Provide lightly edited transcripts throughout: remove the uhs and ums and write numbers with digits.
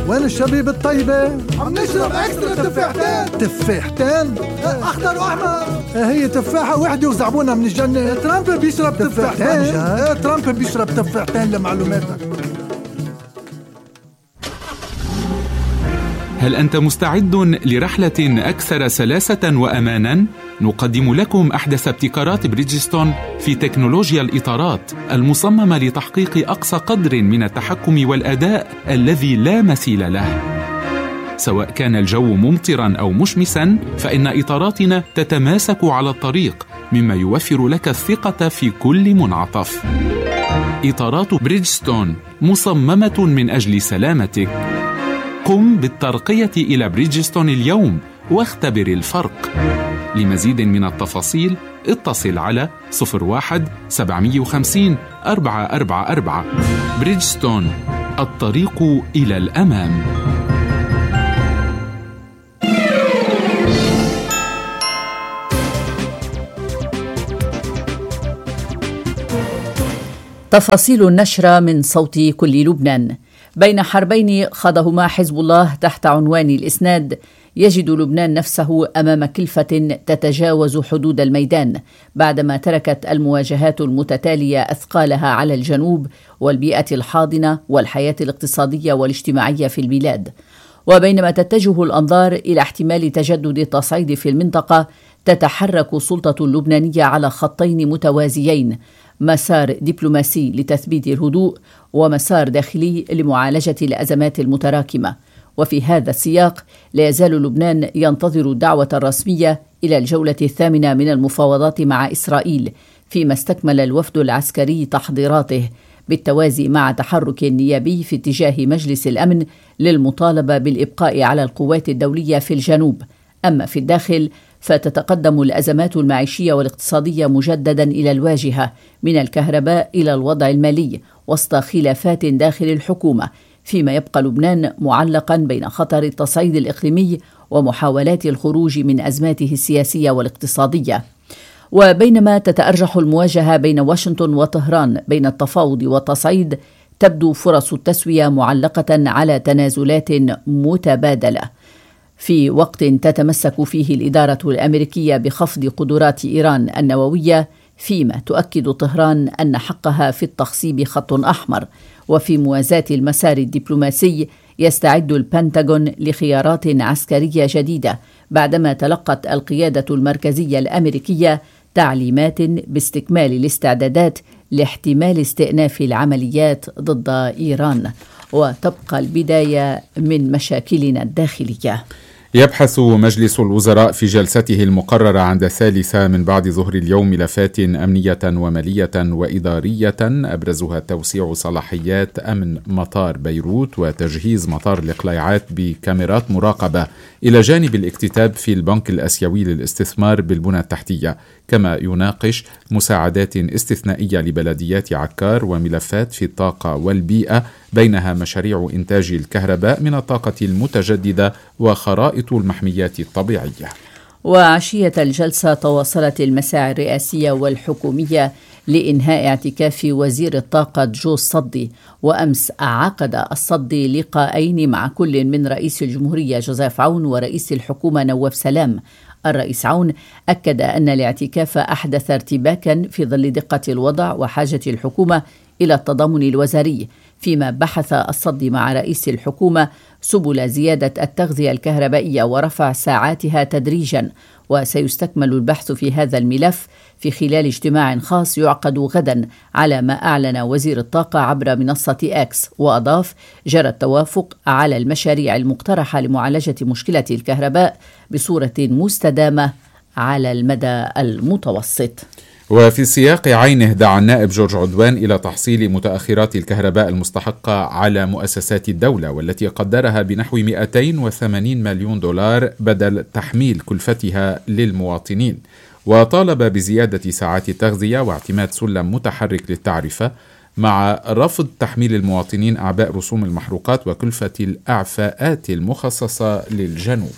وين الشبيب الطيبة؟ عم نشرب اكسترا تفاحتين. تفاحتين؟ اخضر واحمر. هي تفاحة وحدة وزعبونها من الجنة. ترامب بيشرب تفاحتين. ترامب بيشرب تفاحتين لمعلوماتك. هل أنت مستعد لرحلة أكثر سلاسة وأماناً؟ نقدم لكم أحدث ابتكارات بريدجستون في تكنولوجيا الإطارات المصممة لتحقيق أقصى قدر من التحكم والأداء الذي لا مثيل له. سواء كان الجو ممطراً أو مشمساً، فإن إطاراتنا تتماسك على الطريق، مما يوفر لك الثقة في كل منعطف. إطارات بريدجستون مصممة من أجل سلامتك. قم بالترقية إلى بريدجستون اليوم واختبر الفرق. لمزيد من التفاصيل اتصل على 01-750-444. بريدجستون، الطريق إلى الأمام. تفاصيل النشرة من صوت كل لبنان. بين حربين خاضهما حزب الله تحت عنوان الإسناد، يجد لبنان نفسه أمام كلفة تتجاوز حدود الميدان بعدما تركت المواجهات المتتالية أثقالها على الجنوب والبيئة الحاضنة والحياة الاقتصادية والاجتماعية في البلاد. وبينما تتجه الأنظار إلى احتمال تجدد التصعيد في المنطقة، تتحرك السلطة اللبنانية على خطين متوازيين: مسار دبلوماسي لتثبيت الهدوء، ومسار داخلي لمعالجة الأزمات المتراكمة. وفي هذا السياق لا يزال لبنان ينتظر الدعوة الرسمية إلى الجولة الثامنة من المفاوضات مع إسرائيل، فيما استكمل الوفد العسكري تحضيراته بالتوازي مع تحرك نيابي في اتجاه مجلس الأمن للمطالبة بالإبقاء على القوات الدولية في الجنوب. أما في الداخل فتتقدم الأزمات المعيشية والاقتصادية مجددا إلى الواجهة، من الكهرباء إلى الوضع المالي، وسط خلافات داخل الحكومة، فيما يبقى لبنان معلقا بين خطر التصعيد الإقليمي ومحاولات الخروج من أزماته السياسية والاقتصادية. وبينما تتأرجح المواجهة بين واشنطن وطهران بين التفاوض والتصعيد، تبدو فرص التسوية معلقة على تنازلات متبادلة، في وقت تتمسك فيه الإدارة الأمريكية بخفض قدرات إيران النووية، فيما تؤكد طهران أن حقها في التخصيب خط أحمر. وفي موازاة المسار الدبلوماسي، يستعد البنتاغون لخيارات عسكرية جديدة بعدما تلقت القيادة المركزية الأمريكية تعليمات باستكمال الاستعدادات لاحتمال استئناف العمليات ضد إيران. وتبقى البداية من مشاكلنا الداخلية. يبحث مجلس الوزراء في جلسته المقررة عند 3 من بعد ظهر اليوم ملفات أمنية ومالية وإدارية، أبرزها توسيع صلاحيات أمن مطار بيروت وتجهيز مطار الإقلاعات بكاميرات مراقبة، إلى جانب الاكتتاب في البنك الآسيوي للاستثمار بالبنى التحتية، كما يناقش مساعدات استثنائية لبلديات عكار وملفات في الطاقة والبيئة، بينها مشاريع إنتاج الكهرباء من الطاقة المتجددة وخرائط المحميات الطبيعية. وعشية الجلسة تواصلت المساعي الرئاسية والحكومية لإنهاء اعتكاف وزير الطاقة جو الصدي. وأمس عقد الصدي لقاءين مع كل من رئيس الجمهورية جوزيف عون ورئيس الحكومة نواف سلام. الرئيس عون أكد أن الاعتكاف أحدث ارتباكا في ظل دقة الوضع وحاجة الحكومة إلى التضامن الوزاري، فيما بحث الصدي مع رئيس الحكومة سبل زيادة التغذية الكهربائية ورفع ساعاتها تدريجا. وسيستكمل البحث في هذا الملف في خلال اجتماع خاص يعقد غدا، على ما أعلن وزير الطاقة عبر منصة إكس. وأضاف: جرى التوافق على المشاريع المقترحة لمعالجة مشكلة الكهرباء بصورة مستدامة على المدى المتوسط. وفي سياق عينه، دعا النائب جورج عدوان إلى تحصيل متأخرات الكهرباء المستحقة على مؤسسات الدولة، والتي قدرها بنحو 280 مليون دولار بدل تحميل كلفتها للمواطنين. وطالب بزيادة ساعات التغذية واعتماد سلم متحرك للتعرفة، مع رفض تحميل المواطنين أعباء رسوم المحروقات وكلفة الإعفاءات المخصصة للجنوب.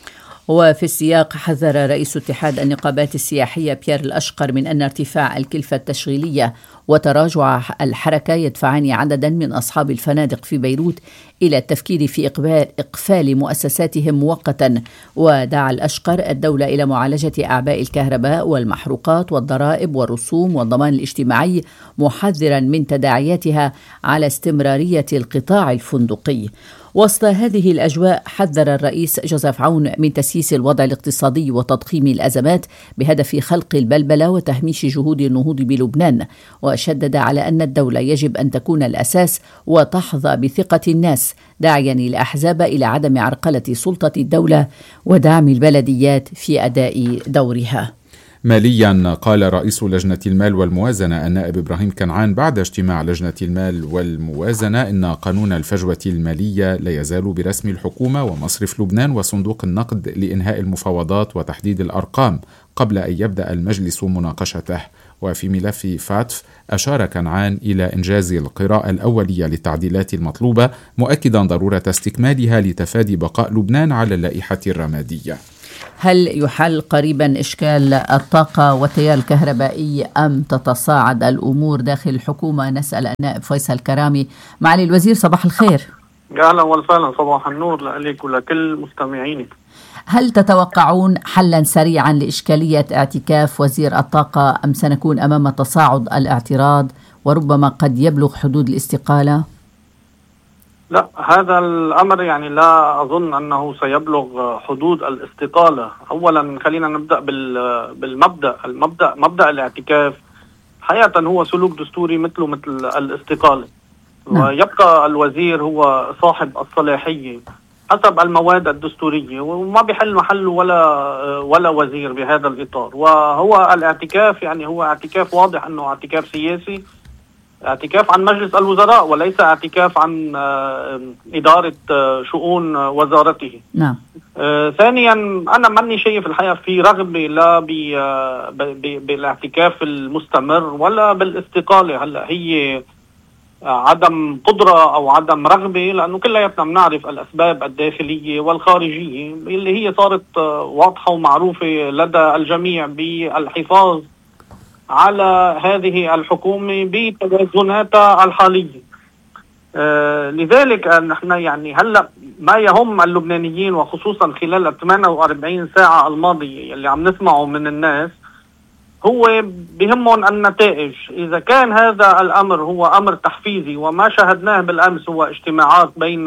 وفي السياق، حذر رئيس اتحاد النقابات السياحية بيير الأشقر من أن ارتفاع الكلفة التشغيلية وتراجع الحركة يدفعان عددا من أصحاب الفنادق في بيروت إلى التفكير في إقفال مؤسساتهم مؤقتا. ودعا الأشقر الدولة إلى معالجة أعباء الكهرباء والمحروقات والضرائب والرسوم والضمان الاجتماعي، محذرا من تداعياتها على استمرارية القطاع الفندقي. وسط هذه الأجواء حذر الرئيس جوزيف عون من تسييس الوضع الاقتصادي وتضخيم الأزمات بهدف خلق البلبلة وتهميش جهود النهوض بلبنان، وشدد على أن الدولة يجب أن تكون الأساس وتحظى بثقة الناس، داعيا الأحزاب إلى عدم عرقلة سلطة الدولة ودعم البلديات في أداء دورها. ماليا، قال رئيس لجنة المال والموازنة النائب إبراهيم كنعان بعد اجتماع لجنة المال والموازنة إن قانون الفجوة المالية لا يزال برسم الحكومة ومصرف لبنان وصندوق النقد لإنهاء المفاوضات وتحديد الأرقام قبل أن يبدأ المجلس مناقشته. وفي ملف فاتف أشار كنعان إلى إنجاز القراءة الأولية للتعديلات المطلوبة، مؤكدا ضرورة استكمالها لتفادي بقاء لبنان على اللائحة الرمادية. هل يحل قريبا إشكال الطاقة والتيار الكهربائي أم تتصاعد الأمور داخل الحكومة؟ نسأل النائب فيصل كرامي. معالي الوزير، صباح الخير. أهلا وسهلا، صباح النور لك ولكل مستمعينك. هل تتوقعون حلا سريعا لإشكالية اعتكاف وزير الطاقة أم سنكون أمام تصاعد الاعتراض وربما قد يبلغ حدود الاستقالة؟ لا، هذا الأمر لا أظن أنه سيبلغ حدود الاستقالة. أولا خلينا نبدأ بالمبدأ. مبدأ الاعتكاف حقيقة هو سلوك دستوري مثل الاستقالة. ويبقى الوزير هو صاحب الصلاحية حسب المواد الدستورية، وما بيحل محله ولا وزير بهذا الإطار. وهو الاعتكاف هو اعتكاف واضح أنه اعتكاف سياسي، اعتكاف عن مجلس الوزراء وليس اعتكاف عن إدارة شؤون وزارته. نعم. ثانيا، أنا ماني شايف الحقيقة في رغبة لا بالاعتكاف المستمر ولا بالاستقالة. هلا هي عدم قدرة أو عدم رغبة، لأنه كلياتنا بنعرف الأسباب الداخلية والخارجية اللي هي صارت واضحة ومعروفة لدى الجميع بالحفاظ على هذه الحكومة بتوازناتها الحالية. لذلك نحن هلأ ما يهم اللبنانيين، وخصوصا خلال 48 ساعة الماضية اللي عم نسمعه من الناس، هو بهمهم النتائج. إذا كان هذا الأمر هو أمر تحفيزي، وما شاهدناه بالأمس هو اجتماعات بين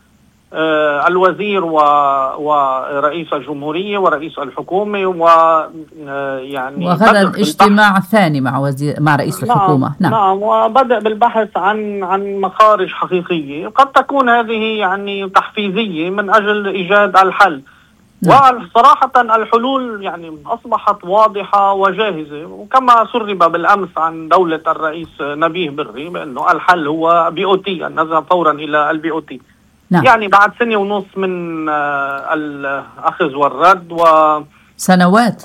الوزير ورئيس الجمهورية ورئيس الحكومة، وغدا اجتماع ثاني مع رئيس الحكومة. نعم، وبدأ بالبحث عن مخارج حقيقية قد تكون هذه تحفيزية من أجل إيجاد الحل. وصراحة الحلول أصبحت واضحة وجاهزة، وكما سرب بالأمس عن دولة الرئيس نبيه بري بأنه الحل هو BOT، أن نذهب فورا إلى الBOT. نعم. بعد 1.5 سنة من الأخذ والرد سنوات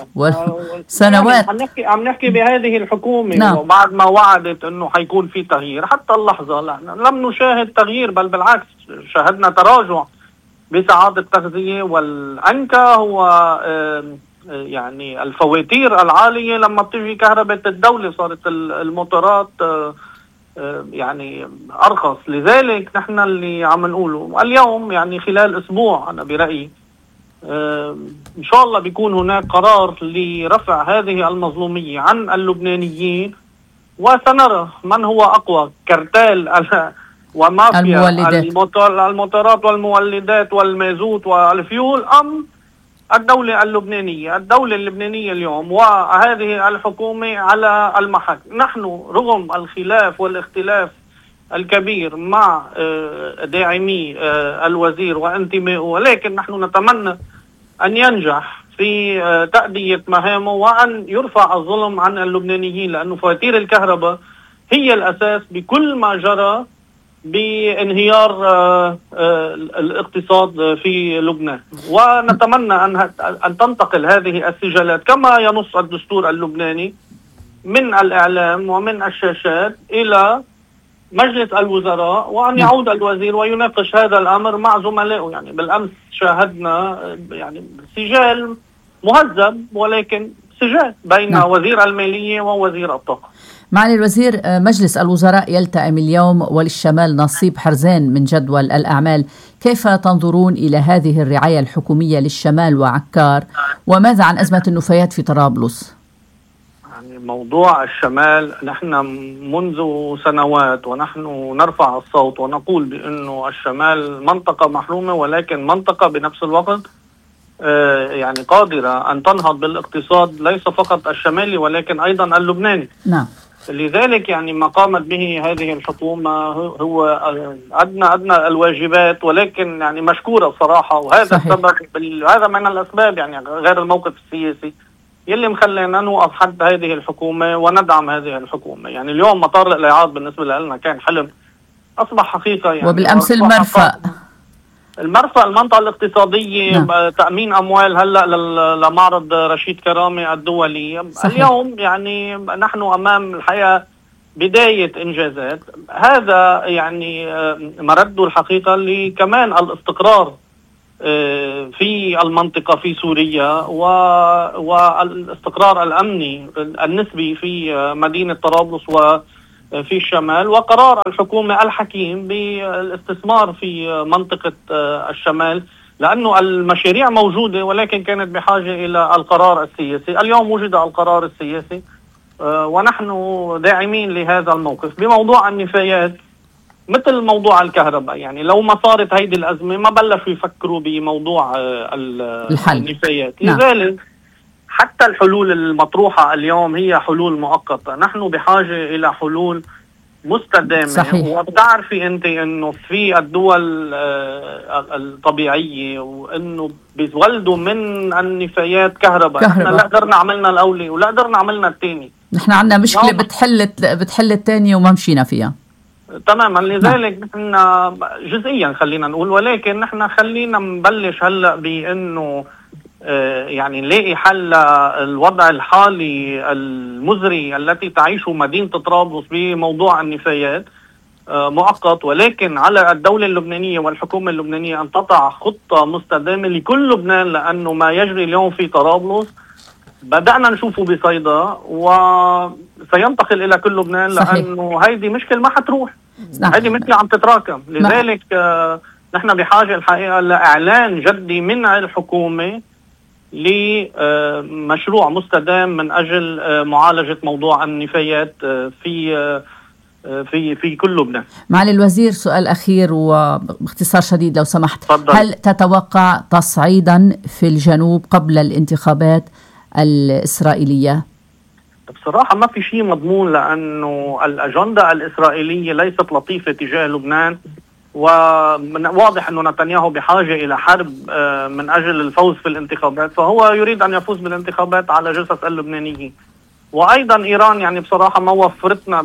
عم نحكي بهذه الحكومة. نعم. وبعد ما وعدت أنه حيكون في تغيير، حتى اللحظة لم نشاهد تغيير، بل بالعكس شاهدنا تراجع بسعادة التغذية. والأنكى هو الفواتير العالية لما بتجي كهرباء الدولة. صارت الموتورات أرخص. لذلك نحن اللي عم نقوله اليوم خلال أسبوع أنا برأيي إن شاء الله بيكون هناك قرار لرفع هذه المظلومية عن اللبنانيين، وسنرى من هو أقوى، كرتال ومافيا الموتورات والمولدات والمازوت والفيول، أم الدولة اللبنانية. الدولة اللبنانية اليوم وهذه الحكومة على المحك. نحن رغم الخلاف والاختلاف الكبير مع داعمي الوزير وانتمائه، ولكن نحن نتمنى أن ينجح في تأدية مهامه وأن يرفع الظلم عن اللبنانيين، لأنه فواتير الكهرباء هي الأساس بكل ما جرى بانهيار الاقتصاد في لبنان. ونتمنى أن تنتقل هذه السجالات كما ينص الدستور اللبناني من الإعلام ومن الشاشات إلى مجلس الوزراء، وأن يعود الوزير ويناقش هذا الأمر مع زملائه. بالأمس شاهدنا سجال مهذب، ولكن سجال بين وزير المالية ووزير الطاقة. معالي الوزير، مجلس الوزراء يلتئم اليوم وللشمال نصيب حرزين من جدول الأعمال، كيف تنظرون إلى هذه الرعاية الحكومية للشمال وعكار، وماذا عن أزمة النفايات في طرابلس؟ يعني موضوع الشمال نحن منذ سنوات ونحن نرفع الصوت ونقول بأنه الشمال منطقة محرومة، ولكن منطقة بنفس الوقت يعني قادرة أن تنهض بالاقتصاد ليس فقط الشمالي ولكن أيضا اللبناني. نعم. لذلك يعني ما قامت به هذه الحكومة هو أدنى الواجبات، ولكن يعني مشكورة بصراحة. وهذا السبب، هذا من الأسباب يعني غير الموقف السياسي يلي مخلينا نوقف حد هذه الحكومة وندعم هذه الحكومة. يعني اليوم مطار الإعاض بالنسبة لنا كان حلم أصبح حقيقة. يعني وبالأمس المرفأ المنطقة الاقتصادية. نعم. تأمين أموال هلأ لمعرض رشيد كرامي الدولي. صحيح. اليوم يعني نحن أمام الحقيقة بداية إنجازات. هذا يعني مرد الحقيقة لكمان الاستقرار في المنطقة في سوريا والاستقرار الأمني النسبي في مدينة طرابلس وفي الشمال، وقرار الحكومة الحكيم بالاستثمار في منطقة الشمال، لأنه المشاريع موجودة ولكن كانت بحاجة إلى القرار السياسي. اليوم وجد القرار السياسي ونحن داعمين لهذا الموقف. بموضوع النفايات مثل موضوع الكهرباء، يعني لو ما صارت هيدي الأزمة ما بلشوا يفكروا بموضوع النفايات. نعم. لذلك حتى الحلول المطروحة اليوم هي حلول مؤقتة. نحن بحاجة إلى حلول مستدامة. صحيح. وبتعرفي أنت أنه في الدول الطبيعية وأنه بيولدوا من النفايات كهرباء. نحن لا قدرنا عملنا الأولي ولا قدرنا عملنا الثاني. نحن عندنا مشكلة بتحل الثانية وما مشينا فيها تماما. لذلك نحن جزئيا خلينا نقول، ولكن نحن خلينا نبلش هلأ بأنه يعني نلاقي حل الوضع الحالي المزري التي تعيشه مدينة طرابلس بموضوع النفايات مؤقت، ولكن على الدولة اللبنانية والحكومة اللبنانية أن تضع خطة مستدامة لكل لبنان، لأنه ما يجري اليوم في طرابلس بدأنا نشوفه بصيدا وسينتقل إلى كل لبنان. صحيح. لأنه هيدي مشكلة ما حتروح. هيدي مشكلة عم تتراكم. لذلك نحن بحاجة الحقيقة لإعلان جدي من الحكومة لمشروع مستدام من أجل معالجة موضوع النفايات في كل لبنان. معالي الوزير، سؤال أخير وباختصار شديد لو سمحت. فضل. هل تتوقع تصعيدا في الجنوب قبل الانتخابات الإسرائيلية؟ بصراحة ما في شيء مضمون، لأنه الأجندة الإسرائيلية ليست لطيفة تجاه لبنان، وواضح أنه نتنياهو بحاجة إلى حرب من أجل الفوز في الانتخابات، فهو يريد أن يفوز بالانتخابات على جثث اللبنانيين. وأيضا إيران يعني بصراحة ما وفرتنا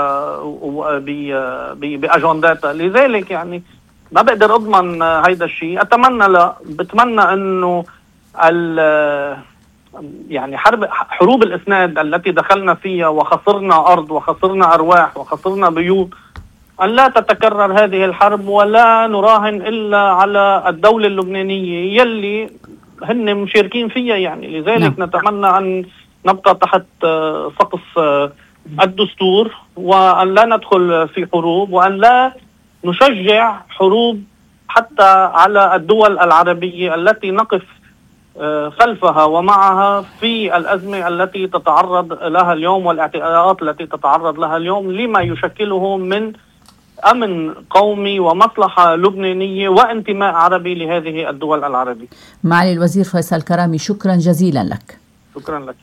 بأجنداتها. لذلك يعني ما بقدر أضمن هيدا الشيء. بتمنى أنه يعني حروب الإسناد التي دخلنا فيها وخسرنا أرض وخسرنا أرواح وخسرنا بيوت أن لا تتكرر هذه الحرب، ولا نراهن إلا على الدولة اللبنانية يلي هن مشاركين فيها. يعني لذلك نتمنى أن نبقى تحت سقف الدستور، وأن لا ندخل في حروب، وأن لا نشجع حروب حتى على الدول العربية التي نقف خلفها ومعها في الأزمة التي تتعرض لها اليوم والاعتقادات التي تتعرض لها اليوم، لما يشكله من أمن قومي ومصلحة لبنانية وانتماء عربي لهذه الدول العربية. معالي الوزير فيصل كرامي، شكرا جزيلا لك. شكرا لك.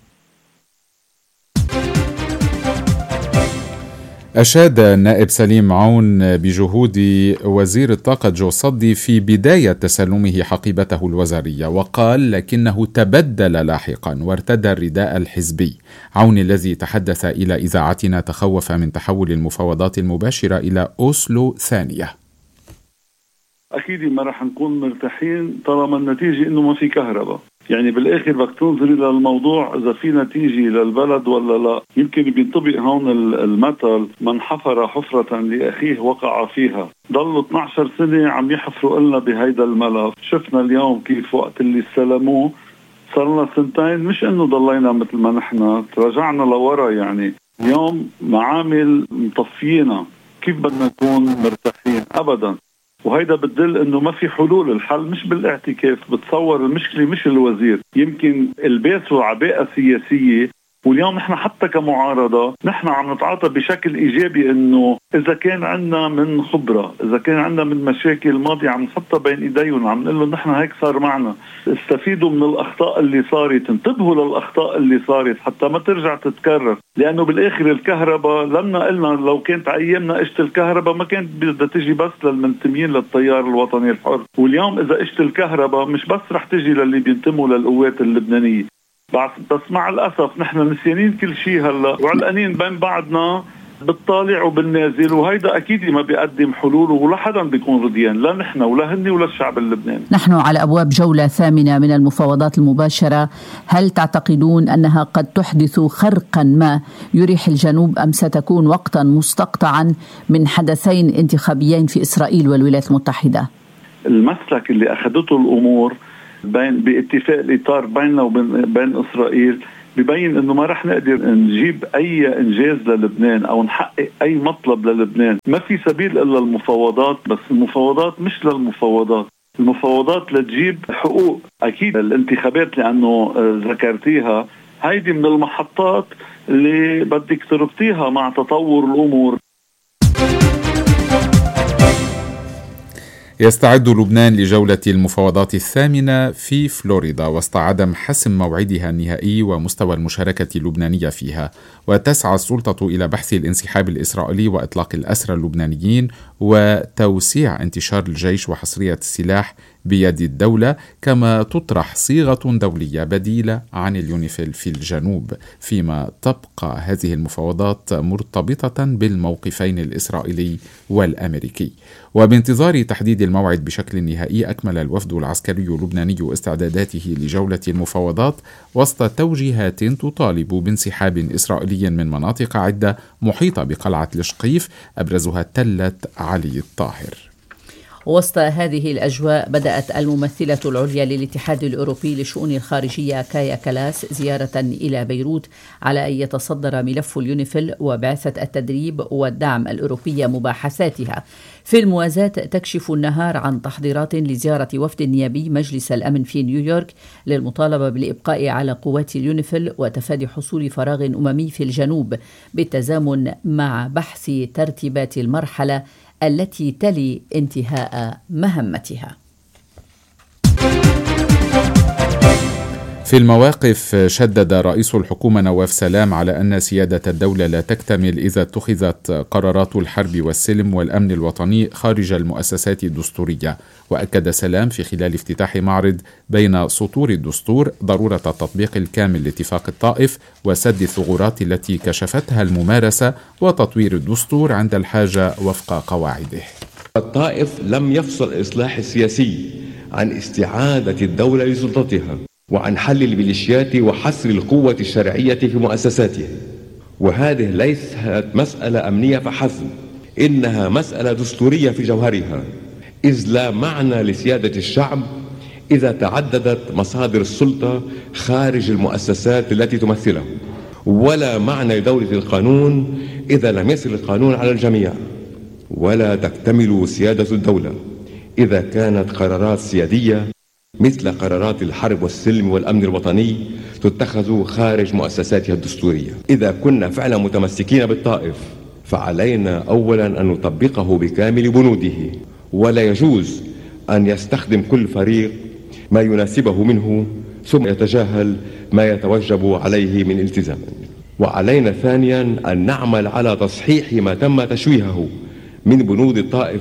أشاد النائب سليم عون بجهود وزير الطاقة جو صدي في بداية تسلمه حقيبته الوزارية، وقال لكنه تبدل لاحقا وارتدى الرداء الحزبي. عون الذي تحدث إلى إذاعتنا تخوف من تحول المفاوضات المباشرة إلى أوسلو ثانية. أكيد ما رح نكون مرتاحين طالما النتيجة إنه ما في كهرباء. يعني بالآخر بدك تنظري للموضوع إذا في نتيجة للبلد ولا لا. يمكن بينطبق هون المثل من حفر حفرة لأخيه وقع فيها. ضلوا 12 سنة عم يحفروا لنا بهيدا الملف. شفنا اليوم كيف وقت اللي استلموه صار لنا سنتين، مش إنه ضلينا مثل ما نحن رجعنا لورا. يعني اليوم معامل مطفينا، كيف بدنا نكون مرتاحين؟ أبدا. وهيدا بتدل انه ما في حلول. الحل مش بالاعتكاف. بتصور المشكلة مش الوزير، يمكن الباسوا عباءة سياسية. واليوم نحن حتى كمعارضة نحن عم نتعاطى بشكل إيجابي إنه إذا كان عندنا من خبرة، إذا كان عندنا من مشاكل ماضية عم نحطها بين إيديهم، عم نقول له نحن هيك صار معنا، استفيدوا من الأخطاء اللي صارت، انتبهوا للأخطاء اللي صارت حتى ما ترجع تتكرر. لأنه بالآخر الكهرباء لما قلنا لو كانت أيامنا قشة الكهرباء ما كانت بدها تجي بس للمنتمين للتيار الوطني الحر. واليوم إذا قشة الكهرباء مش بس رح تجي للي بينتموا للقوات اللبنانية. بس مع الأسف نحن نسيانين كل شيء هلأ وعلقانين بين بعضنا بالطالع وبالنازل، وهيدا أكيد ما بيقدم حلول ولا حدا بيكون رضيان، لا نحن ولا هني ولا الشعب اللبناني. نحن على أبواب جولة ثامنة من المفاوضات المباشرة، هل تعتقدون أنها قد تحدث خرقا ما يريح الجنوب أم ستكون وقتا مستقطعا من حدثين انتخابيين في إسرائيل والولايات المتحدة؟ المسلك اللي أخذته الأمور باتفاق الإطار بيننا وبين إسرائيل ببين إنه ما رح نقدر نجيب أي إنجاز للبنان أو نحقق أي مطلب للبنان. ما في سبيل إلا المفاوضات، بس المفاوضات مش للمفاوضات، المفاوضات لتجيب حقوق. أكيد الانتخابات لأنه ذكرتيها هيدي من المحطات اللي بدك تربطيها مع تطور الأمور. يستعد لبنان لجولة المفاوضات الثامنة في فلوريدا وسط عدم حسم موعدها النهائي ومستوى المشاركة اللبنانية فيها، وتسعى السلطة إلى بحث الانسحاب الإسرائيلي وإطلاق الأسرى اللبنانيين وتوسيع انتشار الجيش وحصرية السلاح بيد الدولة، كما تطرح صيغة دولية بديلة عن اليونيفيل في الجنوب، فيما تبقى هذه المفاوضات مرتبطة بالموقفين الإسرائيلي والأمريكي. وبانتظار تحديد الموعد بشكل نهائي، أكمل الوفد العسكري اللبناني استعداداته لجولة المفاوضات وسط توجيهات تطالب بانسحاب إسرائيلي من مناطق عدة محيطة بقلعة الشقيف، أبرزها تلة علي الطاهر. وسط هذه الأجواء بدأت الممثلة العليا للاتحاد الأوروبي لشؤون الخارجية كايا كلاس زيارة إلى بيروت على أن يتصدر ملف اليونيفيل وبعثة التدريب والدعم الأوروبية مباحثاتها. في الموازاة تكشف النهار عن تحضيرات لزيارة وفد نيابي مجلس الأمن في نيويورك للمطالبة بالإبقاء على قوات اليونيفيل وتفادي حصول فراغ أممي في الجنوب، بالتزامن مع بحث ترتيبات المرحلة التي تلي انتهاء مهمتها. في المواقف شدد رئيس الحكومة نواف سلام على أن سيادة الدولة لا تكتمل إذا اتخذت قرارات الحرب والسلم والأمن الوطني خارج المؤسسات الدستورية. وأكد سلام في خلال افتتاح معرض بين سطور الدستور ضرورة التطبيق الكامل لاتفاق الطائف وسد الثغرات التي كشفتها الممارسة وتطوير الدستور عند الحاجة وفق قواعده. الطائف لم يفصل الإصلاح السياسي عن استعادة الدولة لسلطتها وعن حل الميليشيات وحصر القوة الشرعية في مؤسساتها، وهذه ليست مسألة أمنية فحسب، إنها مسألة دستورية في جوهرها، إذ لا معنى لسيادة الشعب إذا تعددت مصادر السلطة خارج المؤسسات التي تمثله، ولا معنى لدولة القانون إذا لم يصل القانون على الجميع، ولا تكتمل سيادة الدولة إذا كانت قرارات سيادية مثل قرارات الحرب والسلم والأمن الوطني تتخذ خارج مؤسساتها الدستورية. إذا كنا فعلا متمسكين بالطائف فعلينا أولا أن نطبقه بكامل بنوده، ولا يجوز أن يستخدم كل فريق ما يناسبه منه ثم يتجاهل ما يتوجب عليه من التزام. وعلينا ثانيا أن نعمل على تصحيح ما تم تشويهه من بنود الطائف.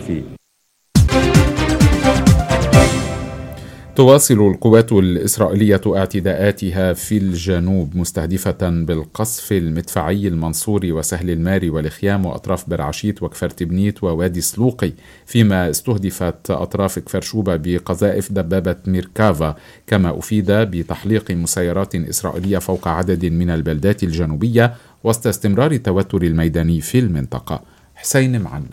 تواصل القوات الإسرائيلية اعتداءاتها في الجنوب مستهدفة بالقصف المدفعي المنصوري وسهل الماري والخيام وأطراف برعشيت وكفر تبنيت ووادي سلوقي، فيما استهدفت أطراف كفر شوبة بقذائف دبابة ميركافا، كما أفيد بتحليق مسيرات إسرائيلية فوق عدد من البلدات الجنوبية وسط استمرار التوتر الميداني في المنطقة. حسين معنا.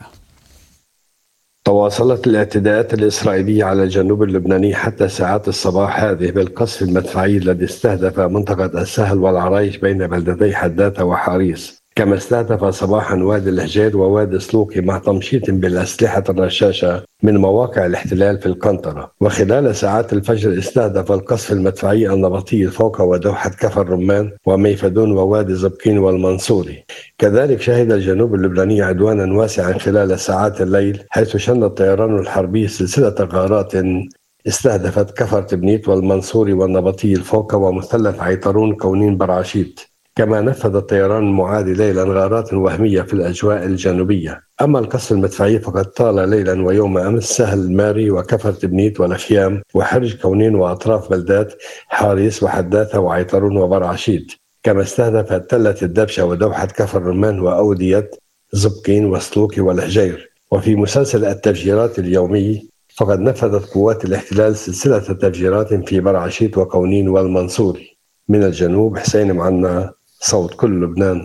تواصلت الاعتداءات الإسرائيلية على الجنوب اللبناني حتى ساعات الصباح هذه بالقصف المدفعي الذي استهدف منطقة السهل والعرايش بين بلدتي حداثة وحاريس، كما استهدف صباحا وادي الهجير ووادي سلوكي مع تمشيط بالأسلحة الرشاشة من مواقع الاحتلال في القنطرة. وخلال ساعات الفجر استهدف القصف المدفعي النبطي الفوق ودوحة كفر رمان وميفدون ووادي زبكين والمنصوري. كذلك شهد الجنوب اللبناني عدوانا واسعا خلال ساعات الليل، حيث شن الطيران الحربي سلسلة غارات استهدفت كفر تبنيت والمنصوري والنبطي الفوق ومثلث عيطرون كونين برعشيت. كما نفذ الطيران المعادي ليلا غارات وهمية في الأجواء الجنوبية. أما القصف المدفعي فقد طال ليلا ويوم أمس سهل الماري وكفر تبنيت والخيام وحرج كونين وأطراف بلدات حاريس وحداثة وعيطرون وبرعشيت. كما استهدف تلة الدبشة ودوحة كفر رمان وأودية زبكين وسلوكي والهجير. وفي مسلسل التفجيرات اليومي فقد نفذت قوات الاحتلال سلسلة تفجيرات في برعشيت وكونين والمنصوري. من الجنوب حسين معنا، صوت كل لبنان.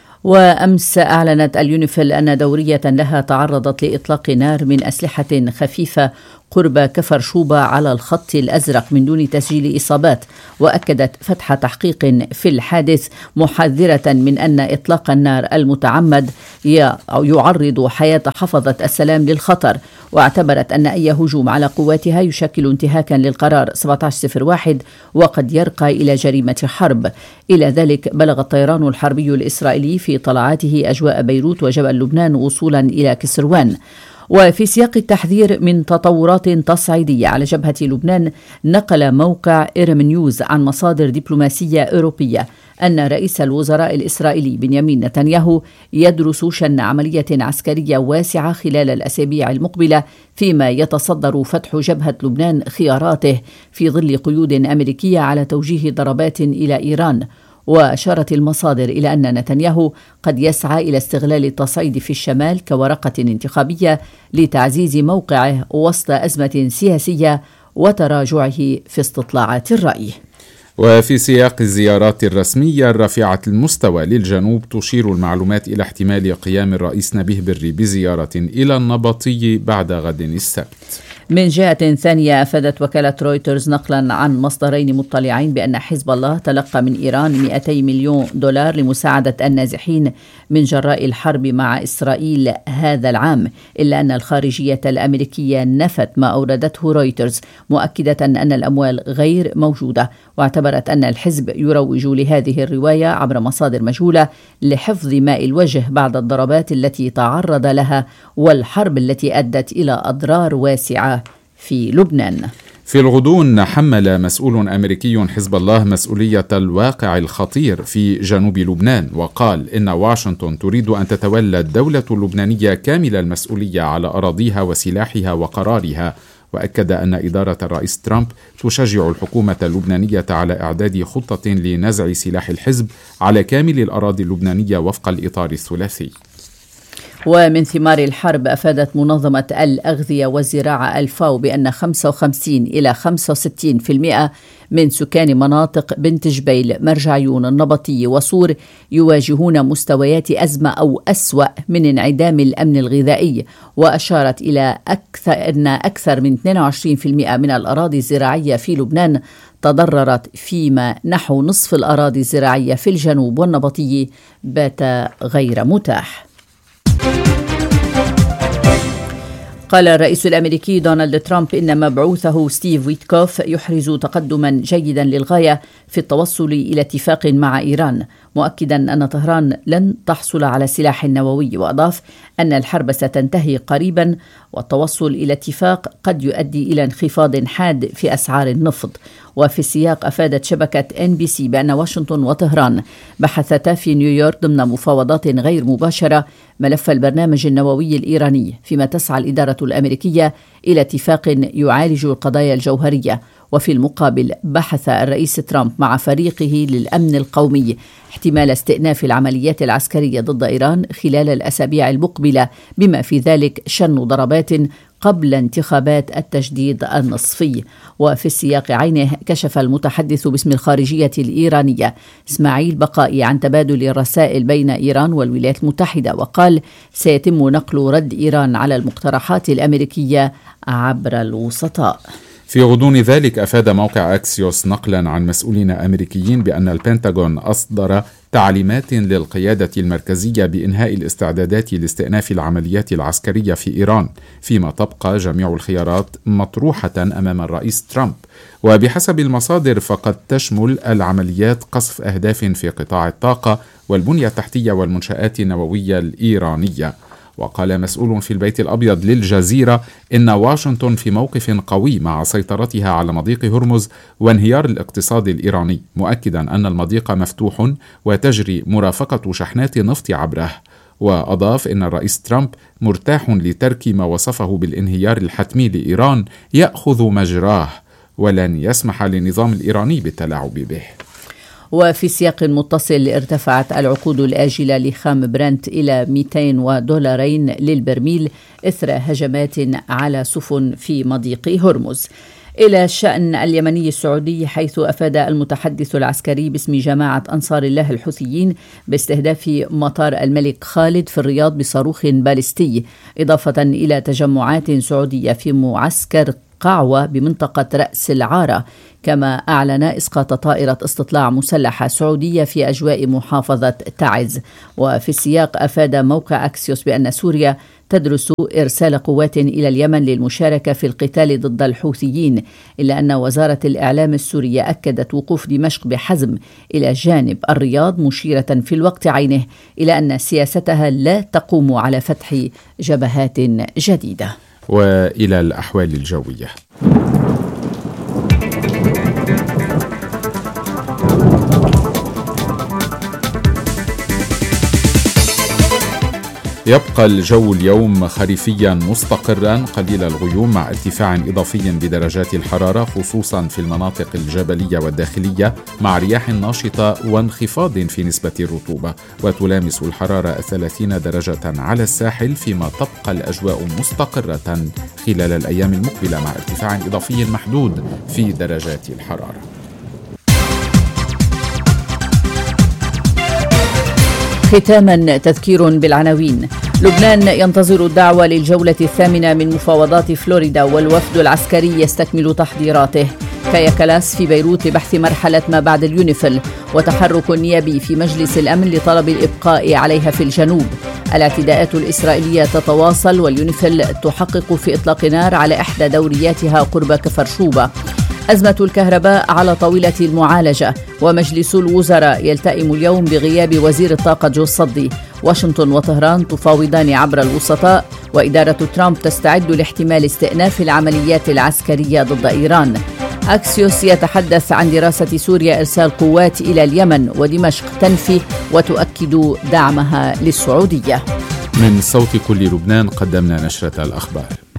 وأمس أعلنت اليونيفيل أن دورية لها تعرضت لإطلاق نار من أسلحة خفيفة قرب كفر شوبة على الخط الأزرق من دون تسجيل إصابات، وأكدت فتح تحقيق في الحادث، محذرة من أن إطلاق النار المتعمد يعرض حياة حفظة السلام للخطر، واعتبرت أن أي هجوم على قواتها يشكل انتهاكا للقرار 1701 وقد يرقى إلى جريمة حرب. إلى ذلك بلغ الطيران الحربي الإسرائيلي في طلعاته أجواء بيروت وجبل لبنان وصولا إلى كسروان. وفي سياق التحذير من تطورات تصعيدية على جبهة لبنان، نقل موقع إيرم نيوز عن مصادر دبلوماسية أوروبية أن رئيس الوزراء الإسرائيلي بنيامين نتنياهو يدرس شن عملية عسكرية واسعة خلال الأسابيع المقبلة، فيما يتصدر فتح جبهة لبنان خياراته في ظل قيود أمريكية على توجيه ضربات إلى إيران. وأشارت المصادر إلى أن نتنياهو قد يسعى إلى استغلال التصعيد في الشمال كورقة انتخابية لتعزيز موقعه وسط أزمة سياسية وتراجعه في استطلاعات الرأي. وفي سياق الزيارات الرسمية الرافعة المستوى للجنوب، تشير المعلومات إلى احتمال قيام الرئيس نبيه بري بزيارة إلى النبطي بعد غد السبت. من جهة ثانية، أفادت وكالة رويترز نقلا عن مصدرين مطلعين بأن حزب الله تلقى من إيران 200 مليون دولار لمساعدة النازحين من جراء الحرب مع إسرائيل هذا العام، إلا أن الخارجية الأمريكية نفت ما أوردته رويترز، مؤكدة أن الأموال غير موجودة، واعتبرت أن الحزب يروج لهذه الرواية عبر مصادر مجهولة لحفظ ماء الوجه بعد الضربات التي تعرض لها والحرب التي أدت إلى أضرار واسعة في لبنان. في الغضون حمل مسؤول أمريكي حزب الله مسؤولية الواقع الخطير في جنوب لبنان، وقال إن واشنطن تريد أن تتولى الدولة اللبنانية كامل المسؤولية على أراضيها وسلاحها وقرارها، وأكد أن إدارة الرئيس ترامب تشجع الحكومة اللبنانية على إعداد خطة لنزع سلاح الحزب على كامل الأراضي اللبنانية وفق الإطار الثلاثي. ومن ثمار الحرب، أفادت منظمة الأغذية والزراعة الفاو بأن 55 إلى 65% من سكان مناطق بنت جبيل، مرجعيون، النبطي وصور يواجهون مستويات أزمة أو أسوأ من انعدام الأمن الغذائي. وأشارت إلى أن أكثر من 22% من الأراضي الزراعية في لبنان تضررت، فيما نحو نصف الأراضي الزراعية في الجنوب والنبطي بات غير متاح. قال الرئيس الأمريكي دونالد ترامب إن مبعوثه ستيف ويتكوف يحرز تقدما جيدا للغاية في التوصل إلى اتفاق مع إيران، مؤكدا أن طهران لن تحصل على سلاح نووي، وأضاف أن الحرب ستنتهي قريبا والتوصل إلى اتفاق قد يؤدي إلى انخفاض حاد في أسعار النفط. وفي السياق، أفادت شبكة NBC بأن واشنطن وطهران بحثتا في نيويورك ضمن مفاوضات غير مباشرة ملف البرنامج النووي الإيراني، فيما تسعى الإدارة الأمريكية إلى اتفاق يعالج القضايا الجوهرية. وفي المقابل، بحث الرئيس ترامب مع فريقه للأمن القومي احتمال استئناف العمليات العسكرية ضد إيران خلال الأسابيع المقبلة، بما في ذلك شن ضربات قبل انتخابات التجديد النصفي. وفي السياق عينه، كشف المتحدث باسم الخارجية الإيرانية إسماعيل بقائي عن تبادل الرسائل بين إيران والولايات المتحدة، وقال سيتم نقل رد إيران على المقترحات الأمريكية عبر الوسطاء. في غضون ذلك أفاد موقع أكسيوس نقلا عن مسؤولين أمريكيين بأن البنتاغون أصدر تعليمات للقيادة المركزية بإنهاء الاستعدادات لاستئناف العمليات العسكرية في إيران، فيما تبقى جميع الخيارات مطروحة أمام الرئيس ترامب. وبحسب المصادر فقد تشمل العمليات قصف أهداف في قطاع الطاقة والبنية التحتية والمنشآت النووية الإيرانية. وقال مسؤول في البيت الأبيض للجزيرة إن واشنطن في موقف قوي مع سيطرتها على مضيق هرمز وانهيار الاقتصاد الإيراني، مؤكدا أن المضيق مفتوح وتجري مرافقة شحنات نفط عبره. وأضاف إن الرئيس ترامب مرتاح لترك ما وصفه بالانهيار الحتمي لإيران يأخذ مجراه، ولن يسمح للنظام الإيراني بالتلاعب به. وفي سياق متصل ارتفعت العقود الآجلة لخام برنت إلى $200 للبرميل إثر هجمات على سفن في مضيق هرمز. إلى الشأن اليمني السعودي، حيث أفاد المتحدث العسكري باسم جماعة أنصار الله الحوثيين باستهداف مطار الملك خالد في الرياض بصاروخ باليستي، إضافة إلى تجمعات سعودية في معسكر قعوة بمنطقة رأس العارة، كما أعلن إسقاط طائرة استطلاع مسلحة سعودية في أجواء محافظة تعز. وفي السياق أفاد موقع أكسيوس بأن سوريا تدرس إرسال قوات إلى اليمن للمشاركة في القتال ضد الحوثيين، إلا أن وزارة الإعلام السورية أكدت وقوف دمشق بحزم إلى جانب الرياض، مشيرة في الوقت عينه إلى أن سياستها لا تقوم على فتح جبهات جديدة. وإلى الأحوال الجوية. يبقى الجو اليوم خريفيا مستقرا قليل الغيوم مع ارتفاع إضافي بدرجات الحرارة خصوصا في المناطق الجبلية والداخلية، مع رياح ناشطة وانخفاض في نسبة الرطوبة، وتلامس الحرارة 30 درجة على الساحل، فيما تبقى الأجواء مستقرة خلال الأيام المقبلة مع ارتفاع إضافي محدود في درجات الحرارة. ختاما تذكير بالعناوين. لبنان ينتظر الدعوة للجولة 8 من مفاوضات فلوريدا، والوفد العسكري يستكمل تحضيراته. كايا كلاس في بيروت لبحث مرحلة ما بعد اليونيفيل، وتحرك نيابي في مجلس الأمن لطلب الإبقاء عليها في الجنوب. الاعتداءات الإسرائيلية تتواصل، واليونيفيل تحقق في إطلاق نار على إحدى دورياتها قرب كفر شوبة. أزمة الكهرباء على طاولة المعالجة، ومجلس الوزراء يلتئم اليوم بغياب وزير الطاقة جو الصدي. واشنطن وطهران تفاوضان عبر الوسطاء، وإدارة ترامب تستعد لاحتمال استئناف العمليات العسكرية ضد إيران. أكسيوس يتحدث عن دراسة سوريا إرسال قوات إلى اليمن، ودمشق تنفي وتؤكد دعمها للسعودية. من صوت كل لبنان قدمنا نشرة الأخبار.